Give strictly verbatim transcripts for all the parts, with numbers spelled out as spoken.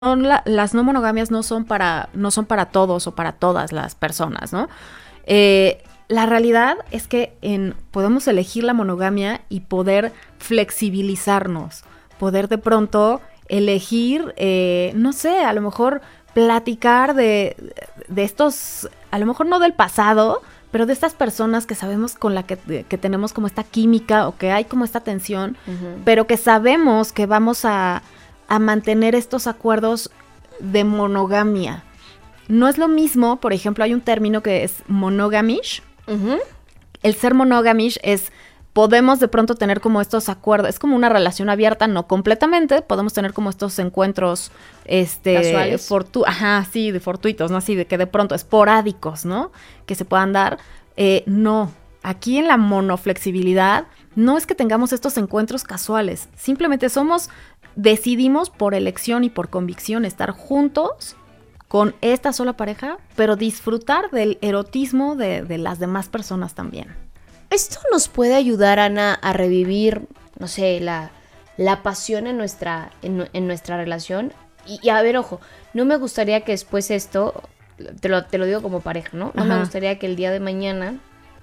la, las no monogamias no son para, no son para todos o para todas las personas, ¿no? Eh, la realidad es que en, podemos elegir la monogamia y poder flexibilizarnos, poder de pronto elegir, eh, no sé, a lo mejor platicar de, de estos, a lo mejor no del pasado, pero de estas personas que sabemos con la que, que tenemos como esta química o que hay como esta tensión, uh-huh. pero que sabemos que vamos a, a mantener estos acuerdos de monogamia. No es lo mismo, por ejemplo, hay un término que es monogamish. Uh-huh. El ser monogamish es, podemos de pronto tener como estos acuerdos, es como una relación abierta, no completamente, podemos tener como estos encuentros, este, casuales. Fortu- ajá, sí, de fortuitos, ¿no? Así de que de pronto esporádicos, ¿no? Que se puedan dar. Eh, no, aquí en la monoflexibilidad no es que tengamos estos encuentros casuales, simplemente somos, decidimos por elección y por convicción estar juntos con esta sola pareja, pero disfrutar del erotismo de, de las demás personas también. Esto nos puede ayudar, Ana, a revivir, no sé, la, la pasión en nuestra, en, en nuestra relación. Y, y a ver, ojo, no me gustaría que después esto, te lo, te lo digo como pareja, ¿no? No Ajá. me gustaría que el día de mañana,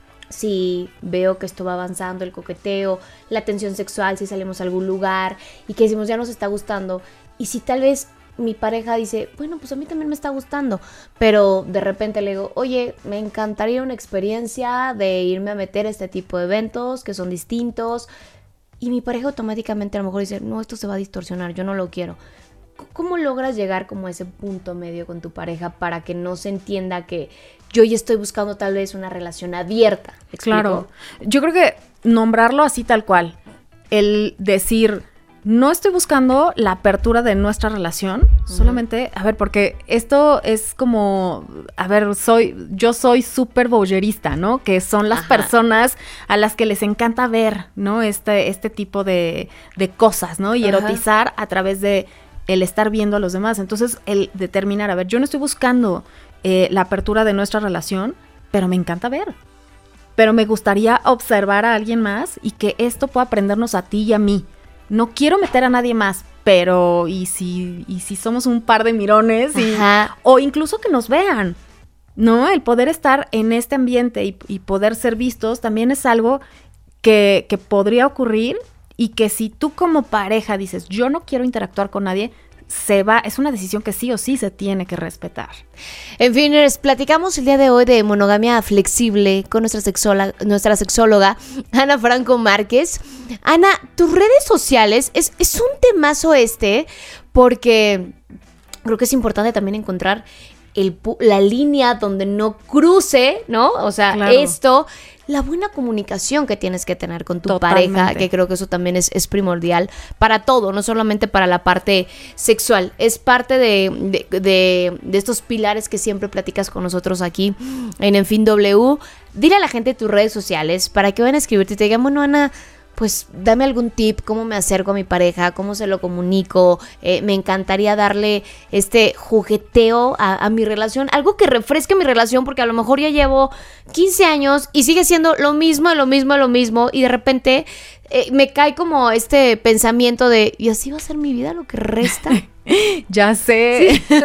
si veo que esto va avanzando, el coqueteo, la tensión sexual, si salimos a algún lugar y que decimos ya nos está gustando, y si tal vez mi pareja dice, bueno, pues a mí también me está gustando, pero de repente le digo, oye, me encantaría una experiencia de irme a meter a este tipo de eventos que son distintos, y mi pareja automáticamente a lo mejor dice, no, esto se va a distorsionar, yo no lo quiero. ¿Cómo logras llegar como a ese punto medio con tu pareja para que no se entienda que yo ya estoy buscando tal vez una relación abierta? ¿Me explico? Claro, yo creo que nombrarlo así tal cual, el decir, no estoy buscando la apertura de nuestra relación, uh-huh. solamente, a ver, porque esto es como, a ver, soy, yo soy súper voyerista, ¿no? Que son las Ajá. personas a las que les encanta ver, ¿no? Este, este tipo de, de cosas, ¿no? Y Ajá. erotizar a través de el estar viendo a los demás. Entonces, el determinar, a ver, yo no estoy buscando eh, la apertura de nuestra relación, pero me encanta ver. Pero me gustaría observar a alguien más y que esto pueda aprendernos a ti y a mí. No quiero meter a nadie más, pero y si, y si somos un par de mirones y, o incluso que nos vean, ¿no? El poder estar en este ambiente y, y poder ser vistos también es algo que, que podría ocurrir y que si tú como pareja dices, yo no quiero interactuar con nadie, se va, es una decisión que sí o sí se tiene que respetar. En fin, platicamos el día de hoy de monogamia flexible con nuestra sexóloga, nuestra sexóloga Ana Franco Márquez. Ana, tus redes sociales, es, es un temazo este, porque creo que es importante también encontrar el, la línea donde no cruce, ¿no? O sea, claro. esto... La buena comunicación que tienes que tener con tu Totalmente. pareja, que creo que eso también es, es primordial para todo, no solamente para la parte sexual, es parte de, de, de, de estos pilares que siempre platicas con nosotros aquí en En Fin W. Dile a la gente tus redes sociales para que vayan a escribirte y te digan, bueno, Ana, pues dame algún tip, cómo me acerco a mi pareja, cómo se lo comunico, eh, me encantaría darle este jugueteo a, a mi relación, algo que refresque mi relación, porque a lo mejor ya llevo quince años y sigue siendo lo mismo, lo mismo, lo mismo, y de repente eh, me cae como este pensamiento de, ¿y así va a ser mi vida lo que resta? Ya sé. ¿Sí?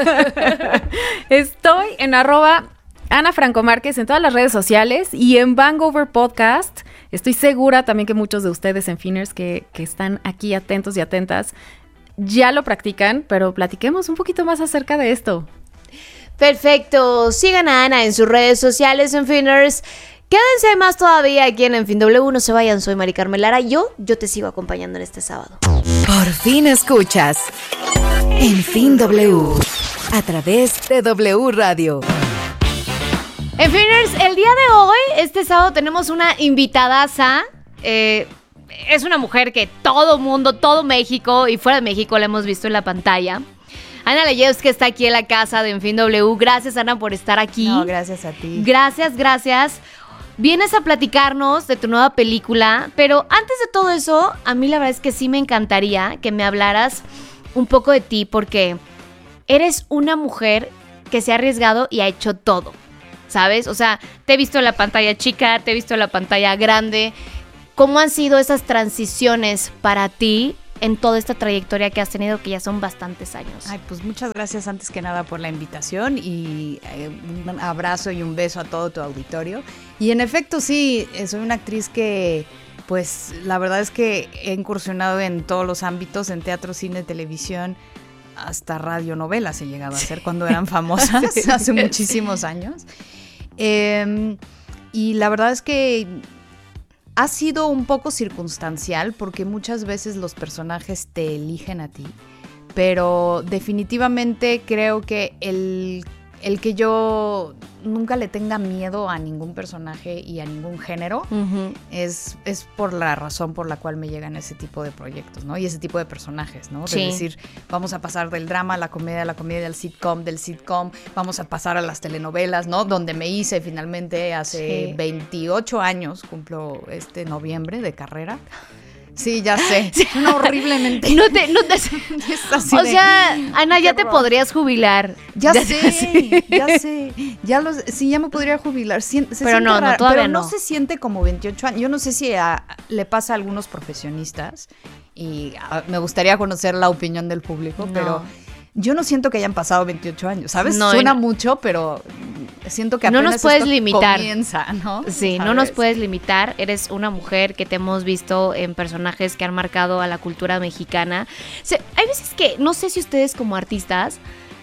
Estoy en arroba Ana Franco Márquez en todas las redes sociales y en Bangover Podcast. Estoy segura también que muchos de ustedes, en Finers, que, que están aquí atentos y atentas, ya lo practican, pero platiquemos un poquito más acerca de esto. Perfecto. Sigan a Ana en sus redes sociales, en Finers. Quédense más todavía aquí en En Fin W. No se vayan, soy Mari Carmen Lara. Yo, yo te sigo acompañando en este sábado. Por fin escuchas En Fin W a través de W Radio. En Finers, el día de hoy, este sábado, tenemos una invitadaza. Eh, es una mujer que todo mundo, todo México y fuera de México la hemos visto en la pantalla. Ana Leyevsky está aquí en la casa de En Fin W. Gracias, Ana, por estar aquí. No, gracias a ti. Gracias, gracias. Vienes a platicarnos de tu nueva película, pero antes de todo eso, a mí la verdad es que sí me encantaría que me hablaras un poco de ti, porque eres una mujer que se ha arriesgado y ha hecho todo. ¿Sabes? O sea, te he visto en la pantalla chica, te he visto en la pantalla grande. ¿Cómo han sido esas transiciones para ti en toda esta trayectoria que has tenido, que ya son bastantes años. Ay, pues muchas gracias antes que nada por la invitación y eh, un abrazo y un beso a todo tu auditorio. Y en efecto sí, soy una actriz que pues la verdad es que he incursionado en todos los ámbitos, en teatro, cine, televisión, hasta radionovelas he llegado a hacer cuando eran famosas, sí, hace muchísimos años. Eh, y la verdad es que ha sido un poco circunstancial porque muchas veces los personajes te eligen a ti, pero definitivamente creo que el, el que yo nunca le tenga miedo a ningún personaje y a ningún género uh-huh. es, es por la razón por la cual me llegan ese tipo de proyectos, ¿no? Y ese tipo de personajes, ¿no? Sí. De decir, vamos a pasar del drama a la comedia, a la comedia al sitcom, del sitcom, vamos a pasar a las telenovelas, ¿no? Donde me hice finalmente hace sí. veintiocho años, cumplo este noviembre de carrera. Sí, ya sé. Suena horriblemente. No te, no te... O de, sea, Ana, ya te podrías jubilar. Ya, ya sé, sé, ya sé. Ya los, sí, ya me podría jubilar. Se, se pero no, no, todavía pero no. no se siente como veintiocho años. Yo no sé si a, le pasa a algunos profesionistas y a, me gustaría conocer la opinión del público, no. pero yo no siento que hayan pasado veintiocho años, ¿sabes? No, Suena no. mucho, pero siento que apenas no nos puedes esto limitar. Comienza, ¿no? Sí, ¿sabes? No nos puedes limitar. Eres una mujer que te hemos visto en personajes que han marcado a la cultura mexicana. O sea, hay veces que, no sé si ustedes como artistas,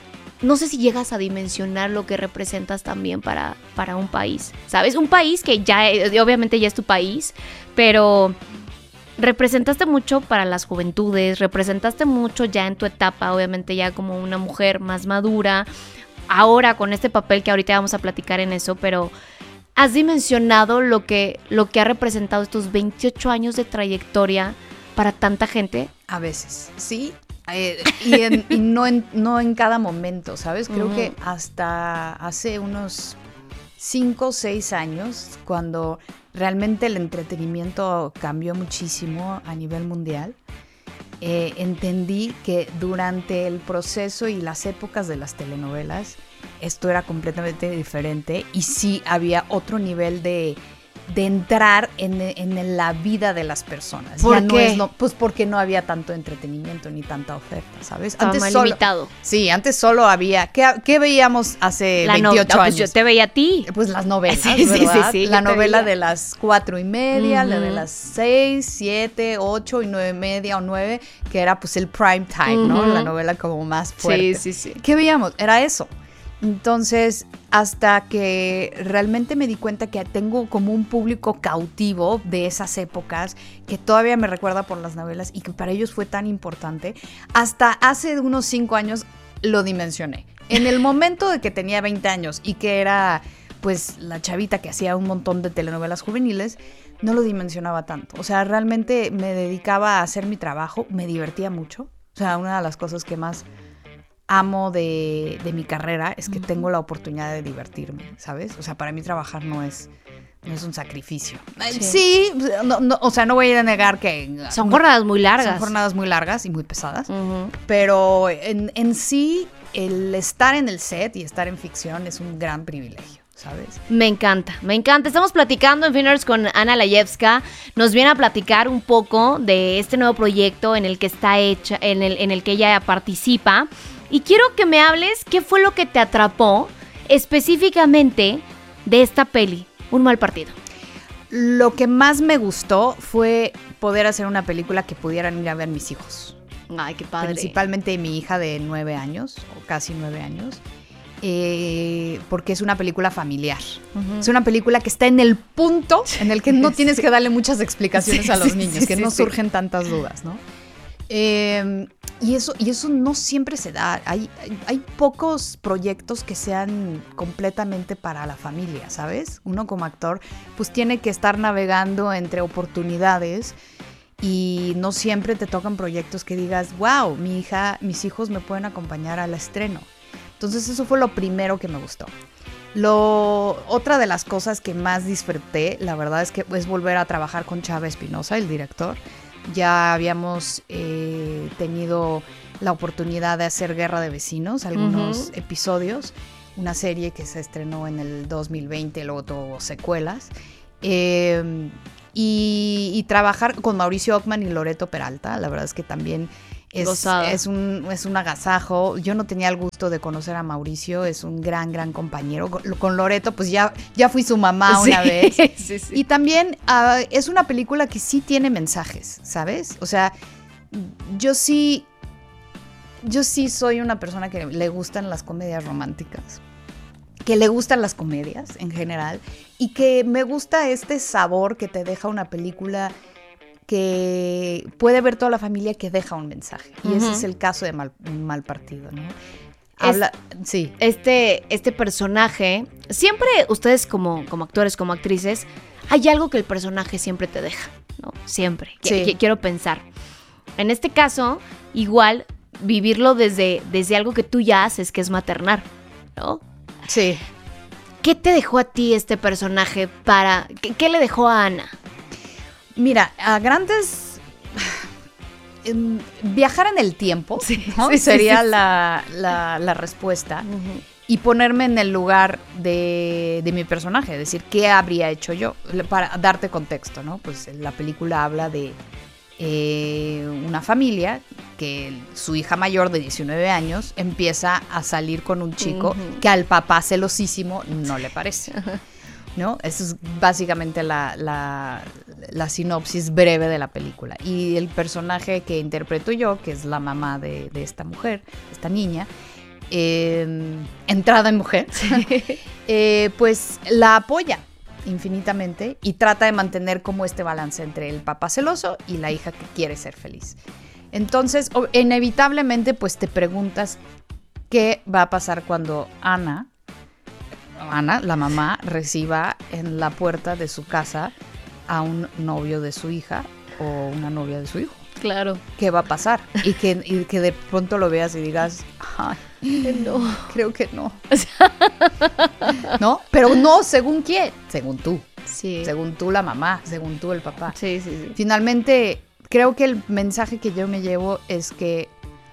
no sé si llegas a dimensionar lo que representas también para, para un país, ¿sabes? Un país que ya, obviamente ya es tu país, pero representaste mucho para las juventudes, representaste mucho ya en tu etapa, obviamente ya como una mujer más madura, ahora con este papel que ahorita vamos a platicar en eso, pero ¿has dimensionado lo que, lo que ha representado estos veintiocho años de trayectoria para tanta gente? A veces, sí, eh, y, en, y no, en, no en cada momento, ¿sabes? Creo uh-huh. que hasta hace unos cinco o seis años, cuando realmente el entretenimiento cambió muchísimo a nivel mundial, eh, entendí que durante el proceso y las épocas de las telenovelas esto era completamente diferente y sí había otro nivel de, de entrar en, en la vida de las personas. ¿Por ya qué? No es, no, pues porque no había tanto entretenimiento ni tanta oferta, ¿sabes? Estaba antes más solo, limitado. Sí, antes solo había... ¿Qué, qué veíamos hace la veintiocho no, años? Pues yo te veía a ti. Pues las novelas, sí, ¿verdad? Sí, sí, sí, la novela veía. de las cuatro y media, uh-huh. la de las seis, siete, ocho y nueve y media o nueve, que era pues el prime time, uh-huh. ¿no? La novela como más fuerte. Sí, sí, sí. ¿Qué veíamos? Era eso. Entonces, hasta que realmente me di cuenta que tengo como un público cautivo de esas épocas que todavía me recuerda por las novelas y que para ellos fue tan importante, hasta hace unos cinco años lo dimensioné. En el momento de que tenía veinte años y que era pues la chavita que hacía un montón de telenovelas juveniles, no lo dimensionaba tanto. O sea, realmente me dedicaba a hacer mi trabajo, me divertía mucho. O sea, una de las cosas que más amo de, de mi carrera es que uh-huh. tengo la oportunidad de divertirme, ¿sabes? O sea, para mí trabajar no es, no es un sacrificio. Sí, sí no, no, o sea, no voy a ir a negar que... Son no, jornadas muy largas. Son jornadas muy largas y muy pesadas, uh-huh. pero en, en sí, el estar en el set y estar en ficción es un gran privilegio, ¿sabes? Me encanta, me encanta. Estamos platicando en Finners con Ana Layevska. Nos viene a platicar un poco de este nuevo proyecto en el que está hecha, en el, en el que ella participa. Y quiero que me hables qué fue lo que te atrapó específicamente de esta peli, Un mal partido. Lo que más me gustó fue poder hacer una película que pudieran ir a ver mis hijos. Ay, qué padre. Principalmente mi hija de nueve años, o casi nueve años. Eh, porque es una película familiar. Uh-huh. Es una película que está en el punto en el que no tienes sí. que darle muchas explicaciones sí, a los niños, sí, que sí, no sí. surgen tantas dudas, ¿no? Eh, y eso, y eso no siempre se da. Hay, hay, hay pocos proyectos que sean completamente para la familia, ¿sabes? Uno como actor, pues tiene que estar navegando entre oportunidades y no siempre te tocan proyectos que digas, wow, mi hija, mis hijos me pueden acompañar al estreno. Entonces eso fue lo primero que me gustó. Lo, otra de las cosas que más disfruté, la verdad es que es volver a trabajar con Chava Espinosa, el director. Ya habíamos eh, tenido la oportunidad de hacer Guerra de Vecinos, algunos uh-huh. episodios, una serie que se estrenó en el dos mil veinte, luego tuvo secuelas. Eh, y, y trabajar con Mauricio Ockman y Loreto Peralta, la verdad es que también es, es, un, es un agasajo. Yo no tenía el gusto de conocer a Mauricio, es un gran, gran compañero. Con, con Loreto, pues ya, ya fui su mamá una sí, vez. Sí, sí. Y también uh, es una película que sí tiene mensajes, ¿sabes? O sea, yo sí, yo sí soy una persona que le gustan las comedias románticas, que le gustan las comedias en general y que me gusta este sabor que te deja una película que puede ver toda la familia, que deja un mensaje. Y uh-huh. ese es el caso de Mal, Mal Partido, ¿no? Habla, es, sí. Este, este personaje, siempre ustedes como, como actores, como actrices, hay algo que el personaje siempre te deja, ¿no? Siempre. Sí. Qu- quiero pensar. En este caso, igual, vivirlo desde, desde algo que tú ya haces, que es maternar, ¿no? Sí. ¿Qué te dejó a ti este personaje para... ¿Qué, qué le dejó a Ana? Mira, a grandes... viajar en el tiempo, sí, ¿no? sí, sería sí, sí. La, la, la respuesta. Uh-huh. Y ponerme en el lugar de, de mi personaje, es decir, ¿qué habría hecho yo? Para darte contexto, ¿no? Pues la película habla de eh, una familia que su hija mayor de diecinueve años empieza a salir con un chico uh-huh. que al papá celosísimo no le parece, ¿no? Eso es básicamente la, la, la sinopsis breve de la película. Y el personaje que interpreto yo, que es la mamá de, de esta mujer, esta niña, eh, entrada en mujer, eh, pues la apoya infinitamente y trata de mantener como este balance entre el papá celoso y la hija que quiere ser feliz. Entonces, inevitablemente, pues te preguntas qué va a pasar cuando Ana, Ana, la mamá, reciba en la puerta de su casa a un novio de su hija o una novia de su hijo. Claro. ¿Qué va a pasar? Y que, y que de pronto lo veas y digas, ay, no, creo que no. ¿No? Pero no, ¿según quién? Según tú. Sí. Según tú la mamá, según tú el papá. Sí, sí, sí. Finalmente, creo que el mensaje que yo me llevo es que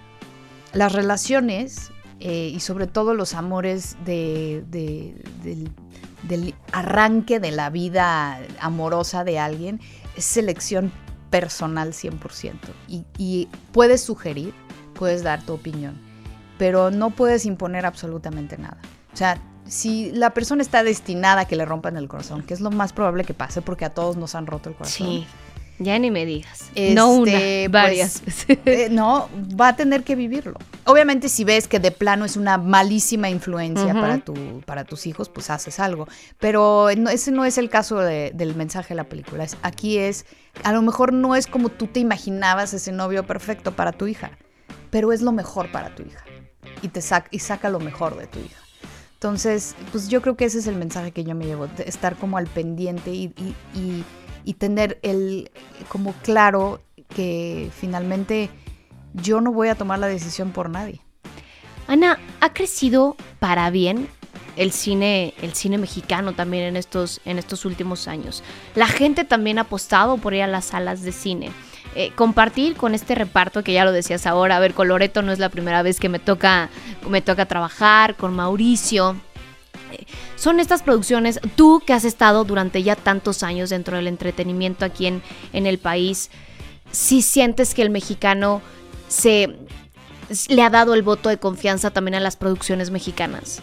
las relaciones eh, y sobre todo los amores de, de, del, del arranque de la vida amorosa de alguien es selección personal cien por ciento. Y, y puedes sugerir, puedes dar tu opinión, pero no puedes imponer absolutamente nada. O sea, si la persona está destinada a que le rompan el corazón, que es lo más probable que pase porque a todos nos han roto el corazón. Sí, ya ni me digas. Este, no una, pues, varias. eh, no, va a tener que vivirlo. Obviamente si ves que de plano es una malísima influencia uh-huh. para, tu, para tus hijos, pues haces algo. Pero no, ese no es el caso de, del mensaje de la película. Es, aquí es, a lo mejor no es como tú te imaginabas ese novio perfecto para tu hija, pero es lo mejor para tu hija. Y, te saca, y saca lo mejor de tu hija. Entonces, pues yo creo que ese es el mensaje que yo me llevo, de estar como al pendiente y, y, y, y tener el como claro que finalmente yo no voy a tomar la decisión por nadie. Ana, ha crecido para bien el cine, el cine mexicano también en estos, en estos últimos años. La gente también ha apostado por ir a las salas de cine. Eh, compartir con este reparto, que ya lo decías ahora, a ver, con Loreto no es la primera vez que me toca, me toca trabajar, con Mauricio. Eh, son estas producciones, tú que has estado durante ya tantos años dentro del entretenimiento aquí en, en el país, ¿sí sientes que el mexicano se le ha dado el voto de confianza también a las producciones mexicanas?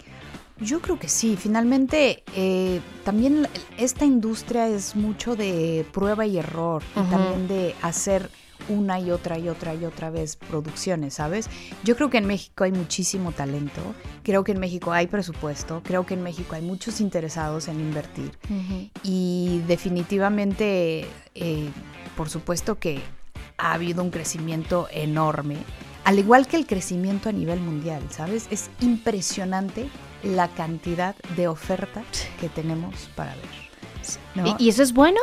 Yo creo que sí, finalmente eh, también esta industria es mucho de prueba y error uh-huh. y también de hacer una y otra y otra y otra vez producciones, ¿sabes? Yo creo que en México hay muchísimo talento, creo que en México hay presupuesto, creo que en México hay muchos interesados en invertir uh-huh. y definitivamente, eh, por supuesto que ha habido un crecimiento enorme, al igual que el crecimiento a nivel mundial, ¿sabes? Es impresionante la cantidad de oferta que tenemos para ver, ¿no? ¿Y, ¿Y eso es bueno?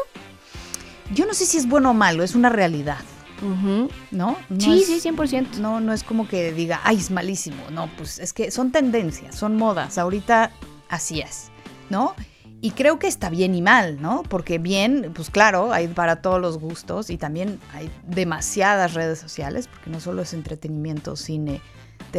Yo no sé si es bueno o malo, es una realidad, uh-huh. ¿no? no sí, es, sí, cien por ciento. No, no es como que diga, ay, es malísimo. No, pues es que son tendencias, son modas. Ahorita así es, ¿no? Y creo que está bien y mal, ¿no? Porque bien, pues claro, hay para todos los gustos y también hay demasiadas redes sociales, porque no solo es entretenimiento, cine,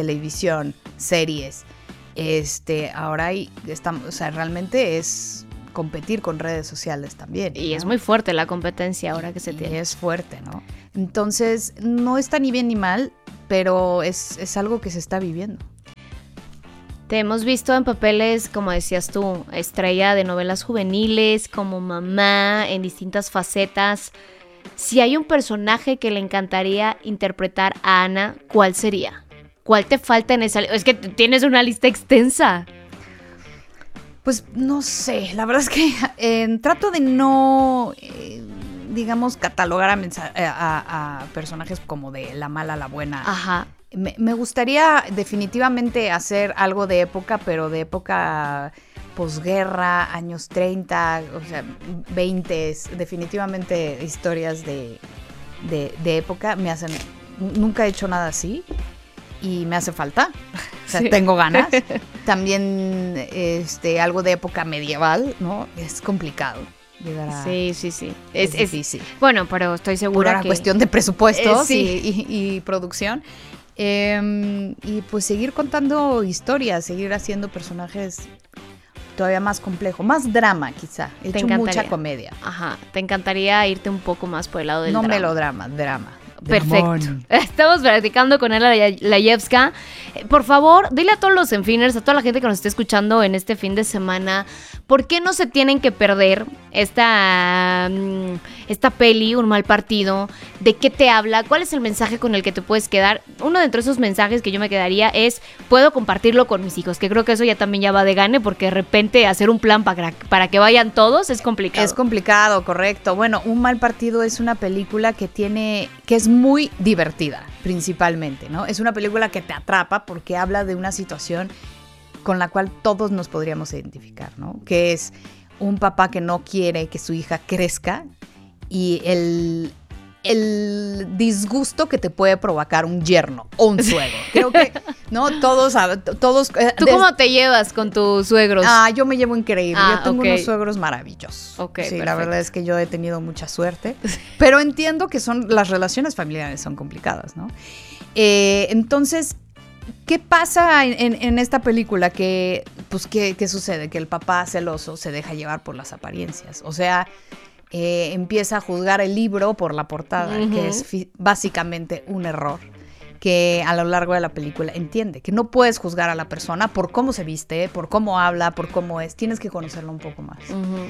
televisión, series. Este, ahora hay, estamos, o sea, realmente es competir con redes sociales también. Y ¿no? es muy fuerte la competencia ahora que se Y tiene. es fuerte, ¿no? Entonces, no está ni bien ni mal, pero es, es algo que se está viviendo. Te hemos visto en papeles, como decías tú, estrella de novelas juveniles, como mamá, en distintas facetas. Si hay un personaje que le encantaría interpretar a Ana, ¿cuál sería? ¿Cuál te falta en esa lista? Es que tienes una lista extensa. Pues no sé, la verdad es que eh, trato de no, eh, digamos, catalogar a, mensa- a, a personajes como de la mala a la buena. Ajá. Me, me gustaría definitivamente hacer algo de época, pero de época posguerra, años treinta, o sea, veinte, definitivamente historias de, de, de época me hacen... Nunca he hecho nada así y me hace falta, o sea, Sí. tengo ganas. También este, algo de época medieval, ¿no? Es complicado llegar a... Sí, sí, sí. Es, Es, es- difícil. bueno, pero estoy Por segura una que... cuestión de presupuestos Eh, sí. y, y- y producción. Eh, y pues seguir contando historias, seguir haciendo personajes todavía más complejos, más drama quizá. He Te hecho encantaría. mucha comedia. Ajá, te encantaría irte un poco más por el lado del No drama. melodrama, drama. Perfecto. Dramón. Estamos platicando con Ana Layevska. Eh, Por favor, dile a todos los Enfiners, a toda la gente que nos esté escuchando en este fin de semana, ¿por qué no se tienen que perder esta, mm, esta peli, Un mal partido? ¿De qué te habla? ¿Cuál es el mensaje con el que te puedes quedar? Uno de entre esos mensajes que yo me quedaría es, puedo compartirlo con mis hijos, que creo que eso ya también ya va de gane, porque de repente hacer un plan para, para que vayan todos es complicado. Es complicado, correcto. Bueno, Un mal partido es una película que tiene, que es muy divertida, principalmente, ¿no? Es una película que te atrapa porque habla de una situación con la cual todos nos podríamos identificar, ¿no? Que es un papá que no quiere que su hija crezca y el, el disgusto que te puede provocar un yerno o un suegro. Creo que, ¿no? Todos, todos... eh, ¿Tú des- cómo te llevas con tus suegros? Ah, yo me llevo increíble. Ah, yo tengo ok. unos suegros maravillosos. Ok, sí, la perfecto. verdad es que yo he tenido mucha suerte. Pero entiendo que son las relaciones familiares son complicadas, ¿no? Eh, entonces, ¿qué pasa en, en- en esta película? Que, pues, ¿qué, qué sucede? Que el papá celoso se deja llevar por las apariencias. O sea, eh, empieza a juzgar el libro por la portada, Ujú. que es fi- básicamente un error. Que a lo largo de la película entiende que no puedes juzgar a la persona por cómo se viste, por cómo habla, por cómo es. Tienes que conocerlo un poco más. Ujú.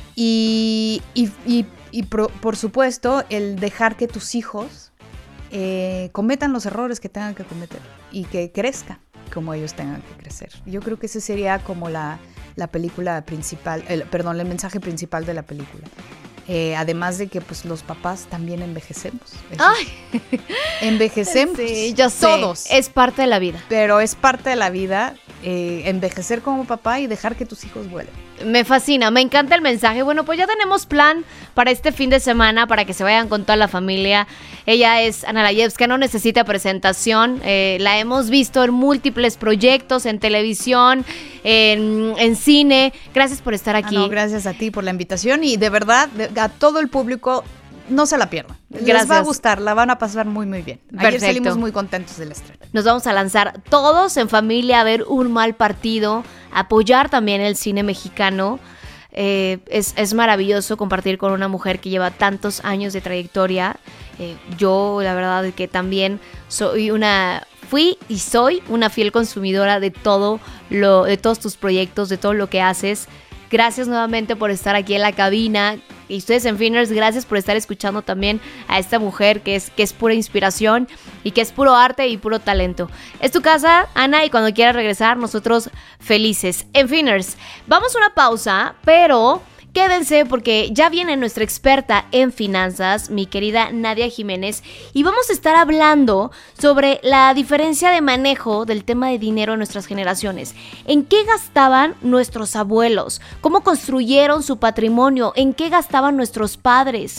Y, y- y- y pro- por supuesto, el dejar que tus hijos eh, cometan los errores que tengan que cometer y que crezcan como ellos tengan que crecer. Yo creo que ese sería como la, la película principal, el, perdón, el mensaje principal de la película. Eh, además de que pues los papás también envejecemos. Eso Ay, sí. Envejecemos. sí, yo sé. Todos. Es parte de la vida. Pero es parte de la vida eh, envejecer como papá y dejar que tus hijos vuelen. Me fascina, me encanta el mensaje. Bueno, pues ya tenemos plan para este fin de semana, para que se vayan con toda la familia. Ella es Ana Layevska, no necesita presentación. Eh, la hemos visto en múltiples proyectos, en televisión, en, en cine. Gracias por estar aquí. Ah, no, gracias a ti por la invitación y de verdad de- a todo el público no se la pierdan. Les Gracias. va a gustar, la van a pasar muy muy bien. Ayer Perfecto. salimos muy contentos del estreno. Nos vamos a lanzar todos en familia a ver Un mal partido, apoyar también el cine mexicano. Eh, es, es maravilloso compartir con una mujer que lleva tantos años de trayectoria. Eh, yo, la verdad, que también soy una, fui y soy una fiel consumidora de todo lo, de todos tus proyectos, de todo lo que haces. Gracias nuevamente por estar aquí en la cabina. Y ustedes, Enfiners, gracias por estar escuchando también a esta mujer que es, que es pura inspiración y que es puro arte y puro talento. Es tu casa, Ana, y cuando quieras regresar, nosotros felices. Enfiners, vamos a una pausa, pero quédense porque ya viene nuestra experta en finanzas, mi querida Nadia Jiménez, y vamos a estar hablando sobre la diferencia de manejo del tema de dinero en nuestras generaciones. ¿En qué gastaban nuestros abuelos? ¿Cómo construyeron su patrimonio? ¿En qué gastaban nuestros padres?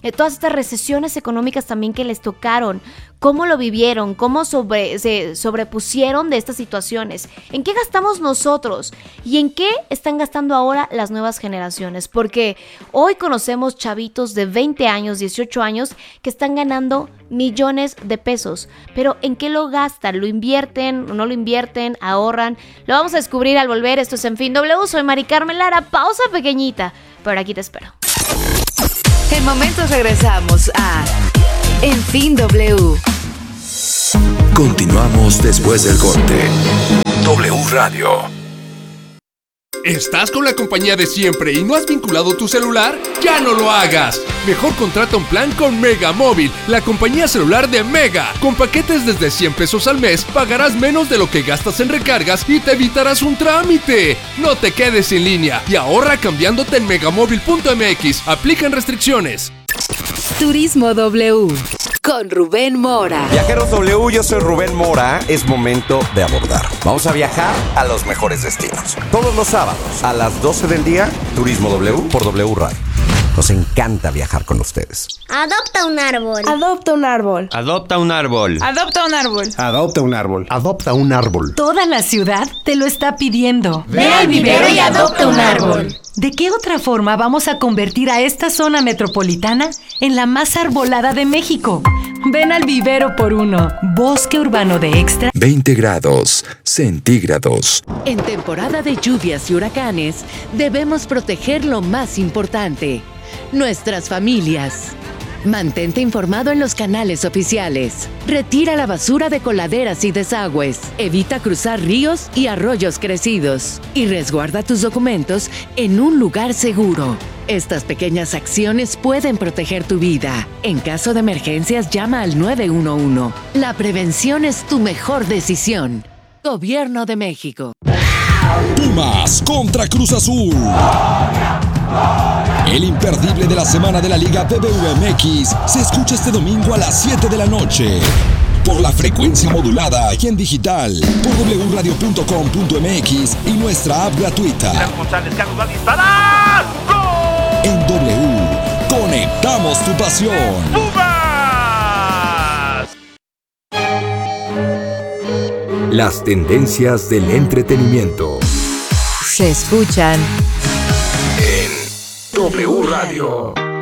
eh, todas estas recesiones económicas también que les tocaron, cómo lo vivieron, cómo sobre, se sobrepusieron de estas situaciones, en qué gastamos nosotros y en qué están gastando ahora las nuevas generaciones, porque hoy conocemos chavitos de veinte años, dieciocho años que están ganando millones de pesos, pero ¿en qué lo gastan? ¿Lo invierten? ¿No lo invierten? ¿Ahorran? Lo vamos a descubrir al volver. Esto es En Fin W, soy Mari Carmen Lara, pausa pequeñita, pero aquí te espero. En momentos regresamos a En Fin W. Continuamos después del corte. W Radio. ¿Estás con la compañía de siempre y no has vinculado tu celular? ¡Ya no lo hagas! Mejor contrata un plan con Mega Móvil, la compañía celular de Mega. Con paquetes desde cien pesos al mes, pagarás menos de lo que gastas en recargas y te evitarás un trámite. No te quedes sin línea y ahorra cambiándote en megamóvil punto m x. Aplican restricciones. Turismo W con Rubén Mora. Viajeros W, yo soy Rubén Mora. Es momento de abordar. Vamos a viajar a los mejores destinos. Todos los sábados a las doce del día, Turismo W por W Radio. Nos encanta viajar con ustedes. Adopta un árbol. Adopta un árbol. Adopta un árbol. Adopta un árbol. Adopta un árbol. Adopta un árbol. Toda la ciudad te lo está pidiendo. Ve al vivero y adopta un árbol. ¿De qué otra forma vamos a convertir a esta zona metropolitana en la más arbolada de México? Ven al vivero por uno. Bosque urbano de Extra. veinte grados centígrados. En temporada de lluvias y huracanes, debemos proteger lo más importante: nuestras familias. Mantente informado en los canales oficiales. Retira la basura de coladeras y desagües. Evita cruzar ríos y arroyos crecidos. Y resguarda tus documentos en un lugar seguro. Estas pequeñas acciones pueden proteger tu vida. En caso de emergencias, llama al nueve uno uno. La prevención es tu mejor decisión. Gobierno de México. Pumas contra Cruz Azul. El imperdible de la semana de la Liga B B V M X se escucha este domingo a las siete de la noche. Por la frecuencia modulada y en digital, por w radio punto com punto m x y nuestra app gratuita. En W, conectamos tu pasión. ¡Pumas! Las tendencias del entretenimiento Se escuchan en W Radio.